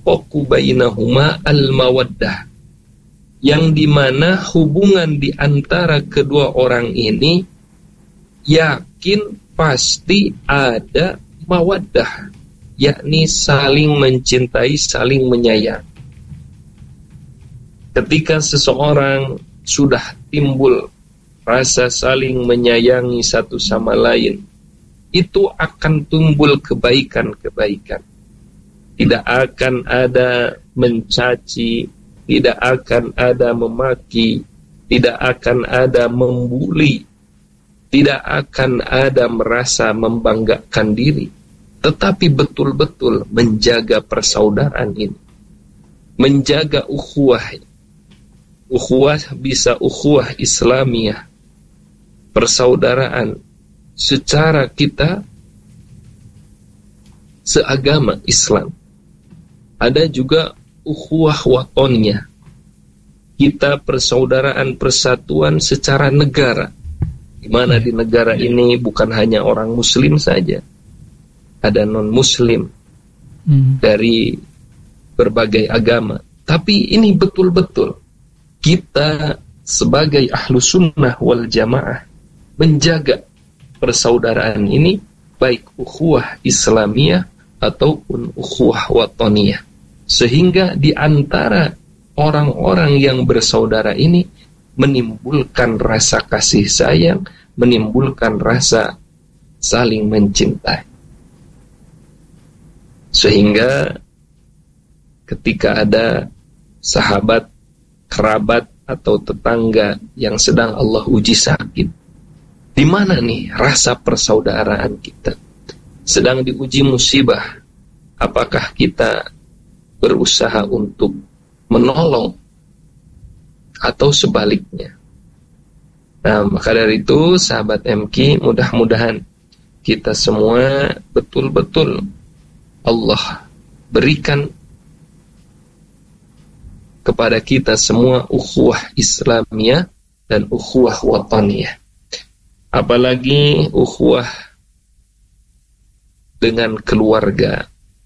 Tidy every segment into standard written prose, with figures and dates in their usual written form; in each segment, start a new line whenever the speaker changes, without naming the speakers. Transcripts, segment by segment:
yuhaqqaqu bainahuma al-mawaddah, yang dimana hubungan di antara kedua orang ini yakin pasti ada mawaddah, yakni saling mencintai, saling menyayang. Ketika seseorang sudah timbul rasa saling menyayangi satu sama lain, itu akan tumbuh kebaikan-kebaikan. Tidak akan ada mencaci, tidak akan ada memaki, tidak akan ada membuli, tidak akan ada merasa membanggakan diri, tetapi betul-betul menjaga persaudaraan ini, menjaga ukhuwah. Ukhuwah bisa ukhuwah Islamiyah, persaudaraan secara kita seagama Islam. Ada juga ukhuwah watoniyah, kita persaudaraan persatuan secara negara, di mana di negara ini bukan hanya orang muslim saja, ada non muslim dari berbagai agama. Tapi ini betul-betul kita sebagai ahlu sunnah wal jamaah menjaga persaudaraan ini, baik ukhuwah Islamiyah ataupun ukhuwah watoniyah, sehingga di antara orang-orang yang bersaudara ini menimbulkan rasa kasih sayang, menimbulkan rasa saling mencintai. Sehingga ketika ada sahabat, kerabat atau tetangga yang sedang Allah uji sakit, di mana nih rasa persaudaraan kita? Sedang diuji musibah, apakah kita berusaha untuk menolong atau sebaliknya? Nah, maka dari itu sahabat MK, mudah-mudahan kita semua betul-betul Allah berikan kepada kita semua ukhuwah Islamiyah dan ukhuwah wataniyah. Apalagi ukhuwah dengan keluarga.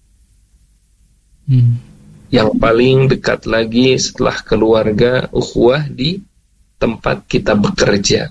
Yang paling dekat lagi setelah keluarga, ukhuwah di tempat kita bekerja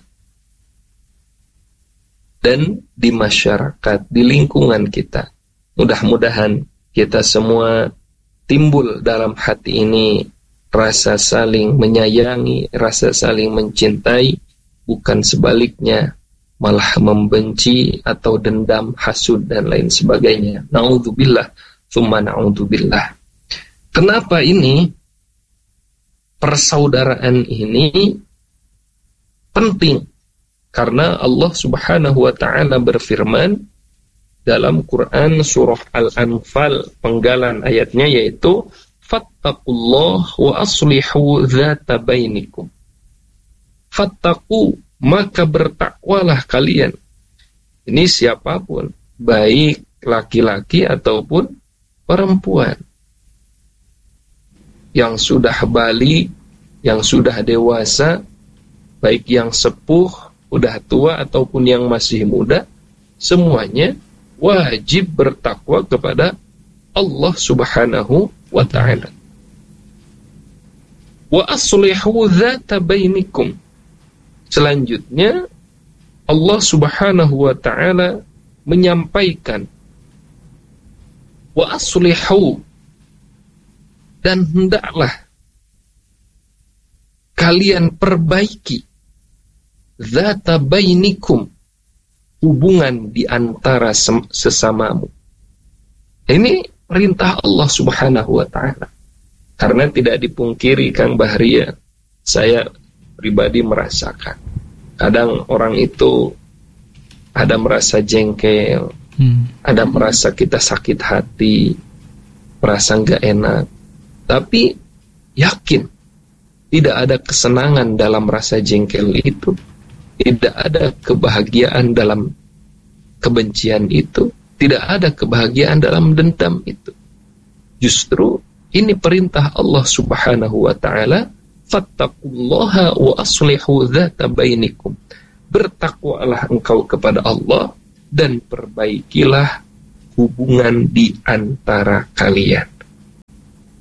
dan di masyarakat, di lingkungan kita. Mudah-mudahan kita semua timbul dalam hati ini rasa saling menyayangi, rasa saling mencintai, bukan sebaliknya malah membenci atau dendam, hasud dan lain sebagainya. Na'udzubillah, tsumma na'udzubillah. Kenapa ini? Persaudaraan ini penting karena Allah Subhanahu wa taala berfirman dalam Quran surah Al-Anfal, penggalan ayatnya yaitu fattaqullah wa aslihu dzata bainikum. Fattaqu, maka bertakwalah kalian. Ini siapapun, baik laki-laki ataupun perempuan, yang sudah balik, yang sudah dewasa, baik yang sepuh, udah tua ataupun yang masih muda, semuanya wajib bertakwa kepada Allah Subhanahu wa ta'ala. Wa aslihu dzata bainikum. Selanjutnya Allah Subhanahu wa ta'ala menyampaikan wa aslihu, dan hendaklah kalian perbaiki dzata bainikum, hubungan di antara sesamamu. Ini perintah Allah Subhanahu wa ta'ala. Karena tidak dipungkiri Kang Bahria, saya pribadi merasakan kadang orang itu ada merasa jengkel, ada merasa kita sakit hati, merasa gak enak, tapi yakin tidak ada kesenangan dalam rasa jengkel itu, tidak ada kebahagiaan dalam kebencian itu, tidak ada kebahagiaan dalam dendam itu. Justru ini perintah Allah Subhanahu wa ta'ala, fattaqullaha wa aslihu dzata bainikum. Bertakwalah engkau kepada Allah dan perbaikilah hubungan di antara kalian.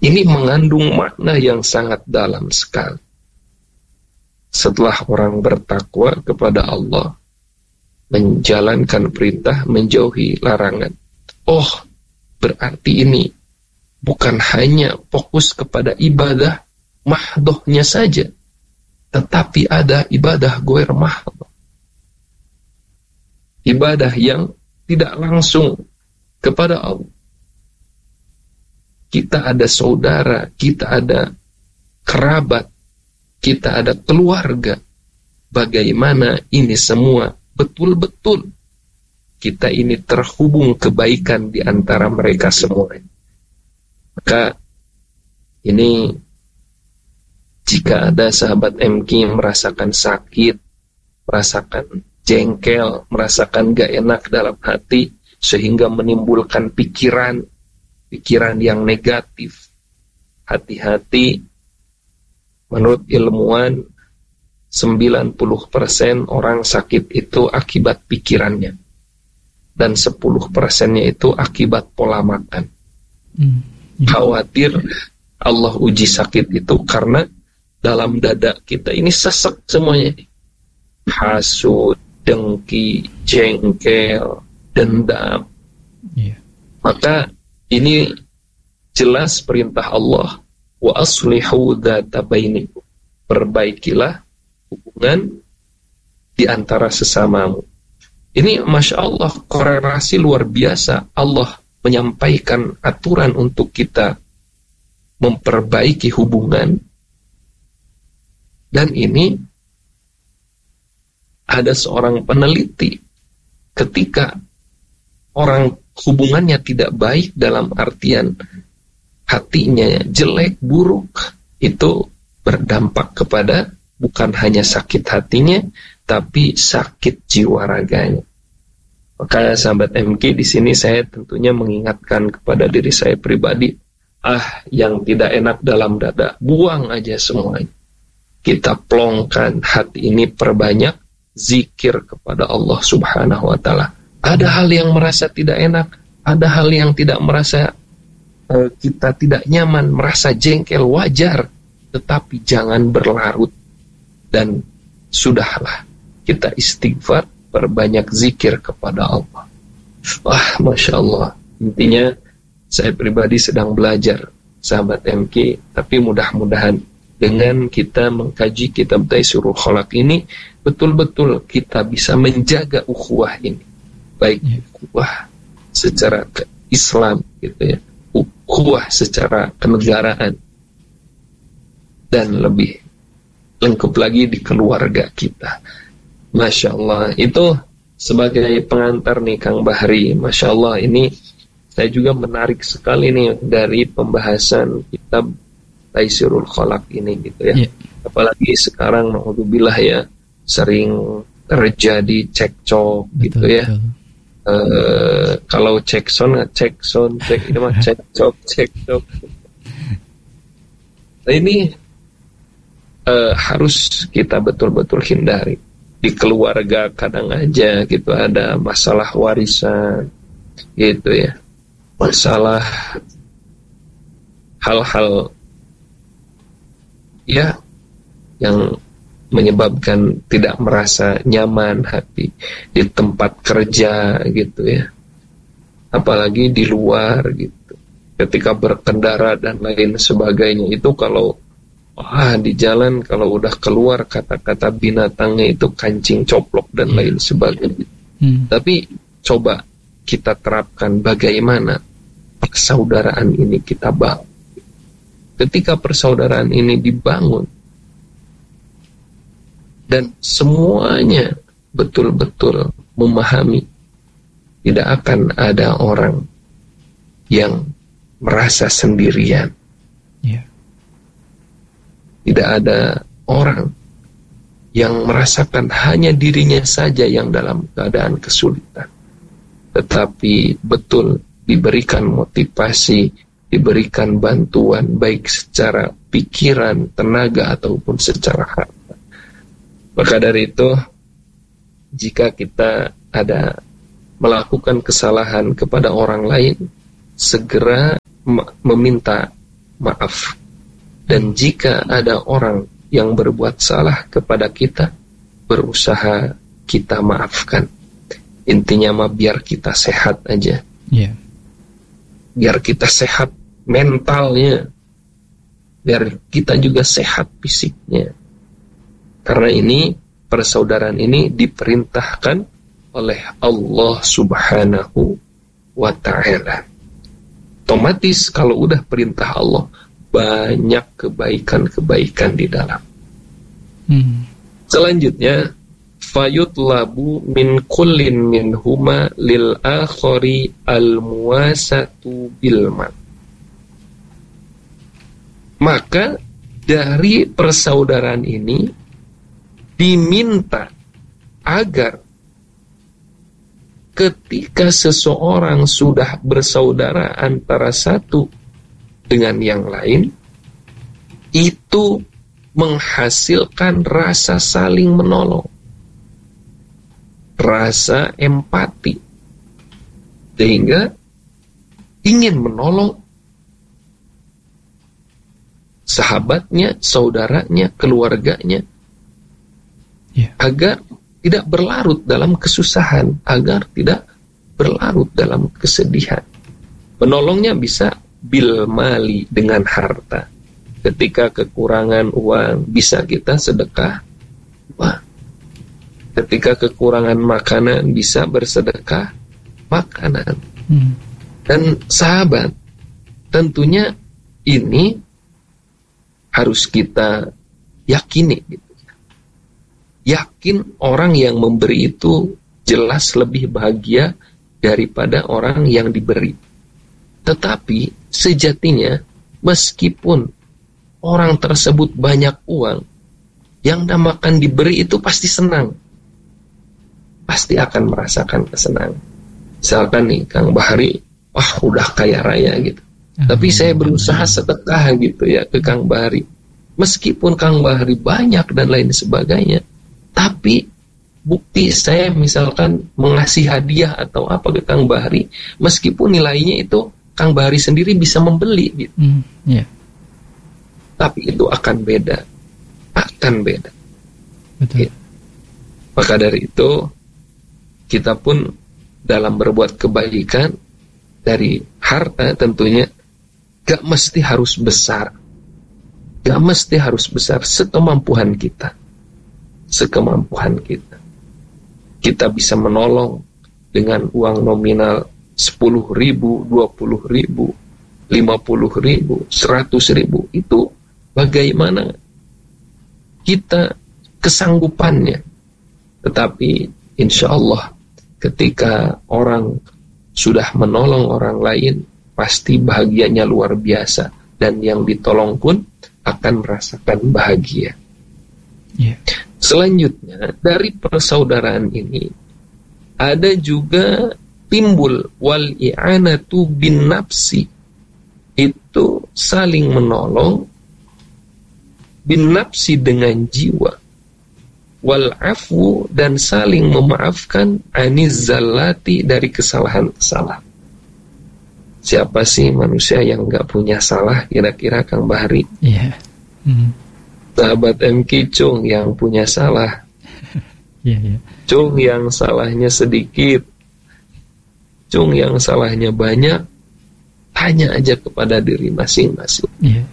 Ini mengandung makna yang sangat dalam sekali. Setelah orang bertakwa kepada Allah, menjalankan perintah, menjauhi larangan. Oh, berarti ini bukan hanya fokus kepada ibadah mahdohnya saja, tetapi ada ibadah ghair mahdoh. Ibadah yang tidak langsung kepada Allah. Kita ada saudara, kita ada kerabat, kita ada keluarga. Bagaimana ini semua betul-betul kita ini terhubung kebaikan di antara mereka semua. Maka ini jika ada sahabat MK merasakan sakit, merasakan jengkel, merasakan gak enak dalam hati, sehingga menimbulkan pikiran yang negatif, hati-hati. Menurut ilmuwan, 90% orang sakit itu akibat pikirannya, dan 10%-nya itu akibat pola makan. Khawatir Allah uji sakit itu karena dalam dada kita ini sesek semuanya. Hasud, dengki, jengkel, dendam. Maka ini jelas perintah Allah, wa aslihu dzata bainikum. Perbaikilah hubungan di antara sesamamu. Ini Masya Allah, korelasi luar biasa. Allah menyampaikan aturan untuk kita memperbaiki hubungan. Dan ini ada seorang peneliti, ketika orang hubungannya tidak baik dalam artian hatinya jelek, buruk, itu berdampak kepada bukan hanya sakit hatinya, tapi sakit jiwa raganya. Maka sahabat MK, di sini saya tentunya mengingatkan kepada diri saya pribadi, yang tidak enak dalam dada, buang aja semuanya. Kita plongkan hati ini, perbanyak zikir kepada Allah Subhanahu wa Ta'ala. Ada hal yang merasa tidak enak, ada hal yang tidak merasa kita tidak nyaman, merasa jengkel, wajar, tetapi jangan berlarut. Dan sudahlah, kita istighfar, perbanyak zikir kepada Allah. Masya Allah. Intinya saya pribadi sedang belajar, sahabat MK, tapi mudah-mudahan dengan kita mengkaji kitab Taisirul Khalaq ini, betul-betul kita bisa menjaga ukhuwah ini. Baik ukhuwah secara Islam gitu ya, ukhuwah secara kenegaraan, dan lebih lengkap lagi di keluarga kita. Masya Allah. Itu sebagai pengantar nih Kang Bahri. Masya Allah, ini saya juga menarik sekali nih dari pembahasan kitab Taisirul Khalaq ini gitu ya. Apalagi sekarang na'udzubillah ya, sering terjadi cekcok gitu ya. Kalau cek ini mah cekcok. Nah, ini harus kita betul-betul hindari. Di keluarga kadang aja gitu ada masalah warisan gitu ya, masalah hal-hal ya yang menyebabkan tidak merasa nyaman hati di tempat kerja gitu ya, apalagi di luar gitu, ketika berkendara dan lain sebagainya. Itu kalau di jalan, kalau udah keluar kata-kata binatangnya itu kancing coplok dan lain sebagainya. Tapi coba kita terapkan bagaimana persaudaraan ini kita bangun. Ketika persaudaraan ini dibangun dan semuanya betul-betul memahami, tidak akan ada orang yang merasa sendirian. Tidak ada orang yang merasakan hanya dirinya saja yang dalam keadaan kesulitan, tetapi betul diberikan motivasi, diberikan bantuan baik secara pikiran, tenaga, ataupun secara harta. Maka dari itu, jika kita ada melakukan kesalahan kepada orang lain, segera meminta maaf. Dan jika ada orang yang berbuat salah kepada kita, berusaha kita maafkan. Intinya mah biar kita sehat aja.
Yeah.
Biar kita sehat mentalnya, biar kita juga sehat fisiknya. Karena ini, persaudaraan ini diperintahkan oleh Allah Subhanahu wa Ta'ala. Otomatis kalau udah perintah Allah, banyak kebaikan-kebaikan di dalam. Selanjutnya, fayutlabu min kullin minhuma lil akhari al muwasatu bilma. Maka dari persaudaraan ini diminta agar ketika seseorang sudah bersaudara antara satu dengan yang lain, itu menghasilkan rasa saling menolong, rasa empati, sehingga ingin menolong sahabatnya, saudaranya, keluarganya, agar tidak berlarut dalam kesusahan, agar tidak berlarut dalam kesedihan. Menolongnya bisa bil mali, dengan harta. Ketika kekurangan uang, bisa kita sedekah uang. Ketika kekurangan makanan, bisa bersedekah makanan. Dan sahabat, tentunya ini harus kita yakini gitu. Yakin orang yang memberi itu jelas lebih bahagia daripada orang yang diberi. Tetapi sejatinya, meskipun orang tersebut banyak uang, yang namakan diberi itu pasti senang, pasti akan merasakan kesenangan. Misalkan nih Kang Bahari, wah udah kaya raya gitu, tapi saya berusaha sedekah gitu ya ke Kang Bahari. Meskipun Kang Bahari banyak dan lain sebagainya, tapi bukti saya misalkan mengasih hadiah atau apa ke Kang Bahari, meskipun nilainya itu Kang Bahari sendiri bisa membeli gitu. Tapi itu akan beda.
Betul.
Gitu. Maka dari itu, kita pun dalam berbuat kebaikan, dari harta tentunya gak mesti harus besar. Gak mesti harus besar, sekemampuan kita. Kita bisa menolong dengan uang nominal 10.000, 20.000, 50.000, 100.000. Itu bagaimana kita kesanggupannya. Tetapi insya Allah ketika orang sudah menolong orang lain, pasti bahagianya luar biasa. Dan yang ditolong pun akan merasakan bahagia. Selanjutnya, dari persaudaraan ini ada juga timbul wal i'anatu bin nafsi, itu saling menolong, bin nafsi dengan jiwa, wal afu dan saling memaafkan, aniz zallati dari kesalahan-kesalahan. Siapa sih manusia yang gak punya salah kira-kira Kang Bahari? Sahabat MK Cung yang punya salah. Cung yang salahnya sedikit, Cung yang salahnya banyak, tanya aja kepada diri masing-masing.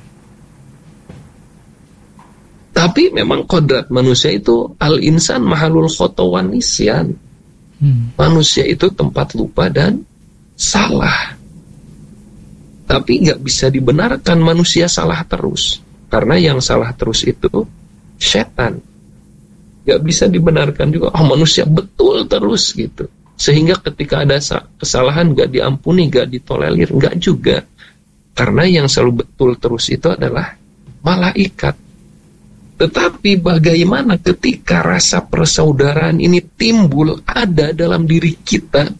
Tapi memang kodrat manusia itu al-insan mahalul khotawan nisyan. Manusia itu tempat lupa dan salah. Tapi gak bisa dibenarkan manusia salah terus. Karena yang salah terus itu setan. Gak bisa dibenarkan juga, manusia betul terus gitu. Sehingga ketika ada kesalahan gak diampuni, gak ditolerir, gak juga. Karena yang selalu betul terus itu adalah malaikat. Tetapi bagaimana ketika rasa persaudaraan ini timbul, ada dalam diri kita,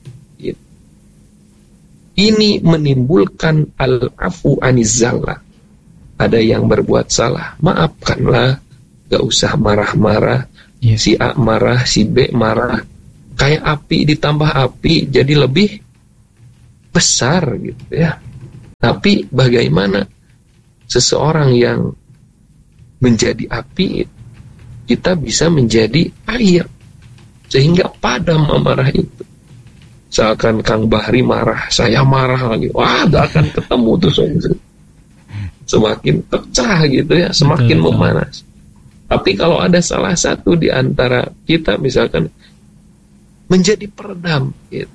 ini menimbulkan al-afu anizallah. Ada yang berbuat salah, maafkanlah, gak usah marah-marah. Si A marah, si B marah, kayak api ditambah api jadi lebih besar gitu ya. Tapi bagaimana seseorang yang menjadi api, kita bisa menjadi air sehingga padam amarah itu. Seakan Kang Bahri marah, saya marah lagi, wah gak akan ketemu tuh, semakin pecah gitu ya, semakin memanas. Tapi kalau ada salah satu di antara kita misalkan menjadi peredam gitu,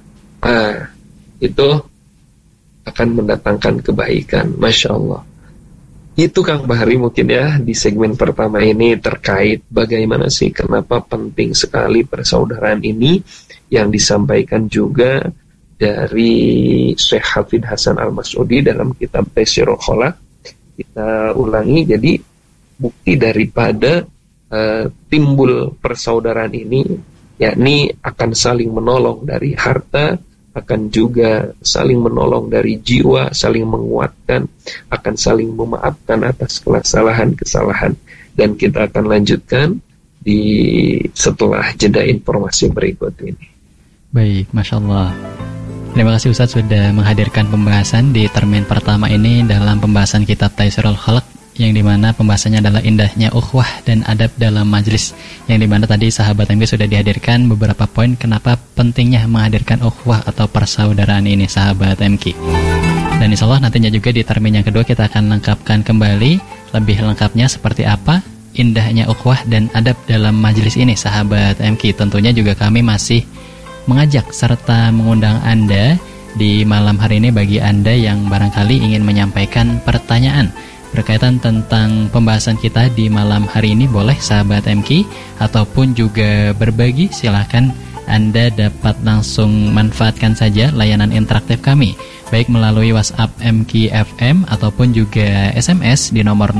itu akan mendatangkan kebaikan. Masya Allah. Itu Kang Bahri mungkin ya di segmen pertama ini terkait bagaimana sih, kenapa penting sekali persaudaraan ini, yang disampaikan juga dari Syekh Hafidz Hasan Al-Mas'udi dalam kitab Taysirul Khalaq. Kita ulangi, jadi bukti daripada timbul persaudaraan ini, yakni akan saling menolong dari harta, akan juga saling menolong dari jiwa, saling menguatkan, akan saling memaafkan atas kesalahan-kesalahan. Dan kita akan lanjutkan setelah jeda informasi berikut ini.
Baik, Masya Allah. Terima kasih Ustadz sudah menghadirkan pembahasan di termin pertama ini dalam pembahasan kitab Taysirul Khalaq, yang dimana pembahasannya adalah indahnya ukhuwah dan adab dalam majelis, yang dimana tadi sahabat MK sudah dihadirkan beberapa poin kenapa pentingnya menghadirkan ukhuwah atau persaudaraan ini, sahabat MK. Dan insya Allah nantinya juga di termin yang kedua kita akan lengkapkan kembali lebih lengkapnya seperti apa indahnya ukhuwah dan adab dalam majelis ini, sahabat MK. Tentunya juga kami masih mengajak serta mengundang Anda di malam hari ini bagi Anda yang barangkali ingin menyampaikan pertanyaan berkaitan tentang pembahasan kita di malam hari ini, boleh sahabat MK, ataupun juga berbagi, silahkan Anda dapat langsung manfaatkan saja layanan interaktif kami, baik melalui WhatsApp MK FM ataupun juga SMS di nomor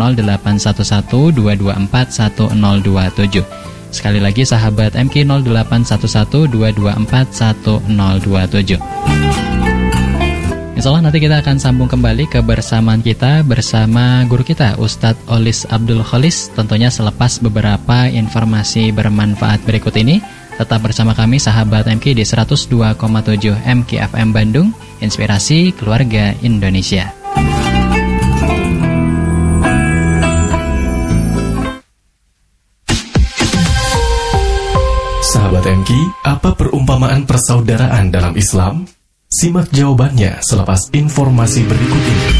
0811-224-1027. Sekali lagi sahabat MK, 0811-224-1027. Insya Allah nanti kita akan sambung kembali kebersamaan kita bersama guru kita Ustadz Olis Abdul Kholis, tentunya selepas beberapa informasi bermanfaat berikut ini. Tetap bersama kami sahabat MK di 102,7 MK FM Bandung, inspirasi keluarga Indonesia.
Sahabat MK, apa perumpamaan persaudaraan dalam Islam? Simak jawabannya selepas informasi berikut ini.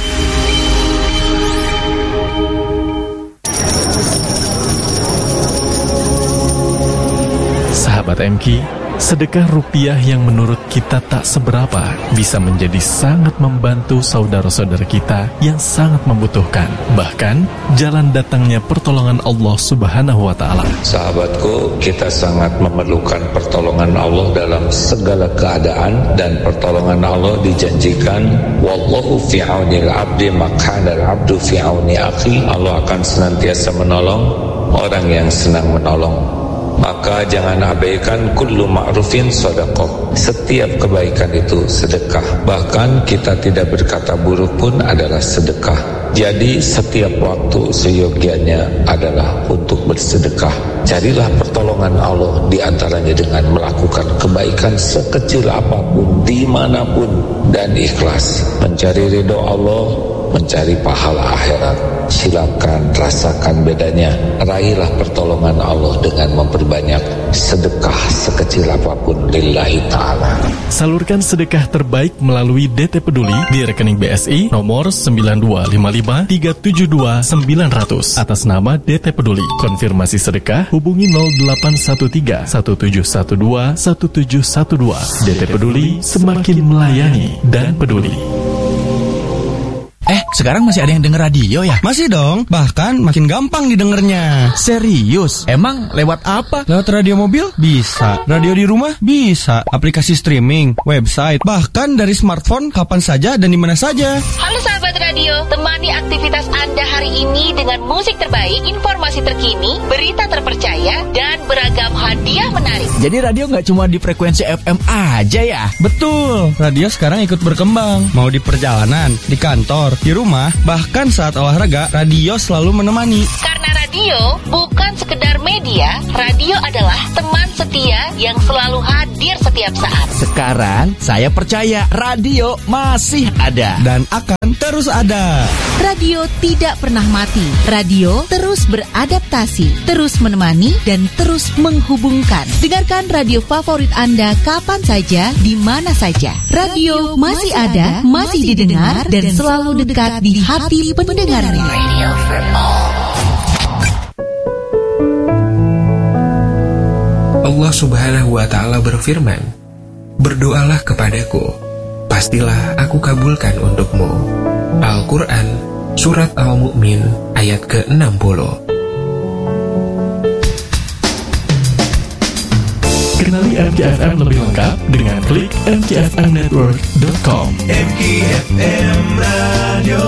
Sahabat MK, sedekah rupiah yang menurut kita tak seberapa bisa menjadi sangat membantu saudara-saudara kita yang sangat membutuhkan. Bahkan, jalan datangnya pertolongan Allah Subhanahu wa Ta'ala.
Sahabatku, kita sangat memerlukan pertolongan Allah dalam segala keadaan, dan pertolongan Allah dijanjikan, wallahu fi aunil abdi maq'adal abdu fi auni akhi. Allah akan senantiasa menolong orang yang senang menolong. Maka jangan abaikan kullu ma'rufin sedekah. Setiap kebaikan itu sedekah. Bahkan kita tidak berkata buruk pun adalah sedekah. Jadi setiap waktu seyogianya adalah untuk bersedekah. Carilah pertolongan Allah di antaranya dengan melakukan kebaikan sekecil apapun, dimanapun, dan ikhlas. Mencari ridho Allah, mencari pahala akhirat. Silakan rasakan bedanya. Raihlah pertolongan Allah dengan memperbanyak sedekah sekecil apapun lillahi ta'ala.
Salurkan sedekah terbaik melalui DT Peduli di rekening BSI nomor 9255372900 atas nama DT Peduli. Konfirmasi sedekah hubungi 0813-1712-1712. DT Peduli, semakin melayani dan peduli.
Sekarang masih ada yang denger radio ya?
Masih dong, bahkan makin gampang didengarnya.
Serius? Emang lewat apa?
Lewat radio mobil? Bisa. Radio di rumah? Bisa. Aplikasi streaming, website, bahkan dari smartphone kapan saja dan di mana saja.
Halo sahabat radio, temani aktivitas Anda hari ini dengan musik terbaik, informasi terkini, berita terpercaya, dan beragam hadiah menarik.
Jadi radio nggak cuma di frekuensi FM aja ya?
Betul, radio sekarang ikut berkembang. Mau di perjalanan, di kantor, di rumah, rumah, bahkan saat olahraga, radio selalu menemani.
Karena radio bukan sekedar media, radio adalah teman setia yang selalu hadir setiap saat.
Sekarang saya percaya radio masih ada
Dan akan terus ada.
Radio tidak pernah mati. Radio terus beradaptasi, terus menemani, dan terus menghubungkan. Dengarkan radio favorit Anda kapan saja, di mana saja. Radio masih ada, masih didengar, dan selalu dekat di hati pendengarnya.
Radio for all.
Allah Subhanahu wa Ta'ala berfirman, "Berdoalah kepadaku, pastilah aku kabulkan untukmu." Al-Quran, Surat Al-Mu'min, ayat ke-60.
Kenali MKFM lebih lengkap dengan klik mkfmnetwork.com.
MKFM Radio.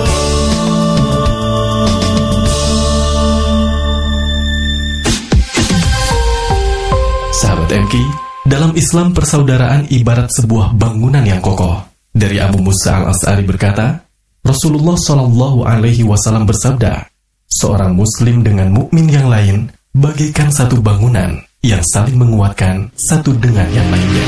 Sahabat MK, dalam Islam persaudaraan ibarat sebuah bangunan yang kokoh. Dari Abu Musa al-Asy'ari berkata, Rasulullah SAW bersabda, seorang muslim dengan mukmin yang lain bagaikan satu bangunan yang saling menguatkan satu dengan yang lainnya.